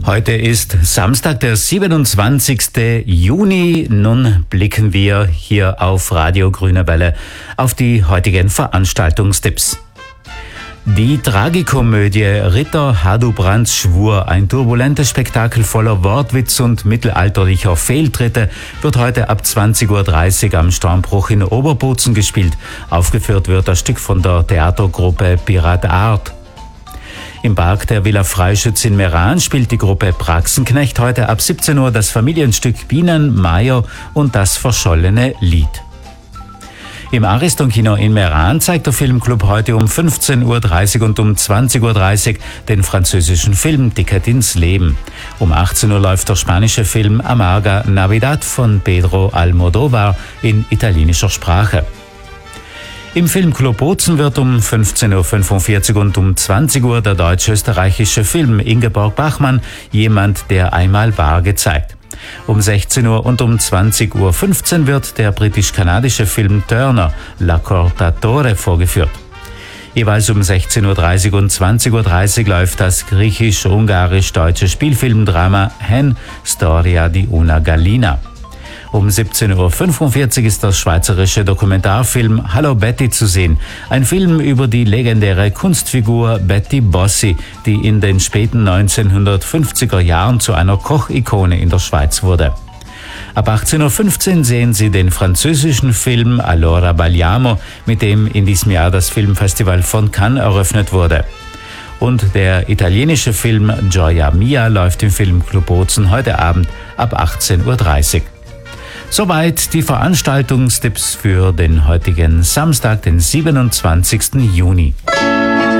Heute ist Samstag, der 27. Juni. Nun blicken wir hier auf Radio Grüne Welle auf die heutigen Veranstaltungstipps. Die Tragikomödie Ritter Hadubrands Schwur, ein turbulentes Spektakel voller Wortwitz und mittelalterlicher Fehltritte, wird heute ab 20.30 Uhr am Stormbruch in Oberbozen gespielt. Aufgeführt wird das Stück von der Theatergruppe Pirat Art. Im Park der Villa Freischütz in Meran spielt die Gruppe Praxenknecht heute ab 17 Uhr das Familienstück Bienen, Meier und das verschollene Lied. Im Ariston-Kino in Meran zeigt der Filmclub heute um 15.30 Uhr und um 20.30 Uhr den französischen Film Ticket ins Leben. Um 18 Uhr läuft der spanische Film Amarga Navidad von Pedro Almodóvar in italienischer Sprache. Im Filmclub Bozen wird um 15.45 Uhr und um 20 Uhr der deutsch-österreichische Film Ingeborg Bachmann Jemand, der einmal war gezeigt. Um 16 Uhr und um 20.15 Uhr wird der britisch-kanadische Film Turner, L'Accordatore vorgeführt. Jeweils um 16.30 Uhr und 20.30 Uhr läuft das griechisch-ungarisch-deutsche Spielfilmdrama Hen, Storia di una Gallina. Um 17.45 Uhr ist der schweizerische Dokumentarfilm Hallo Betty zu sehen. Ein Film über die legendäre Kunstfigur Betty Bossi, die in den späten 1950er Jahren zu einer Kochikone in der Schweiz wurde. Ab 18.15 Uhr sehen Sie den französischen Film Allora balliamo, mit dem in diesem Jahr das Filmfestival von Cannes eröffnet wurde. Und der italienische Film Gioia Mia läuft im Filmclub Bozen heute Abend ab 18.30 Uhr. Soweit die Veranstaltungstipps für den heutigen Samstag, den 27. Juni.